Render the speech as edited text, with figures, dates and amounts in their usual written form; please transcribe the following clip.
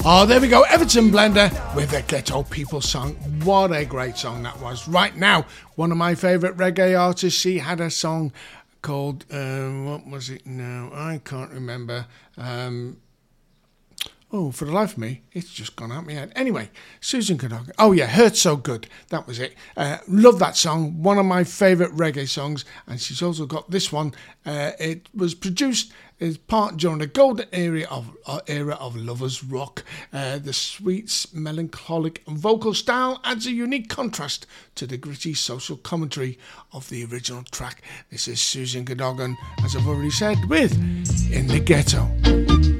Oh, there we go. Everton Blender with the Ghetto People song. What a great song that was. Right now, one of my favourite reggae artists, she had a song called, what was it now? I can't remember. For the life of me, it's just gone out my head. Anyway, Susan Cadogan. Oh, yeah, Hurt So Good. That was it. Love that song. One of my favourite reggae songs. And she's also got this one. It was produced as part during the golden era of lovers rock. The sweet, melancholic vocal style adds a unique contrast to the gritty social commentary of the original track. This is Susan Cadogan, as I've already said, with In the Ghetto.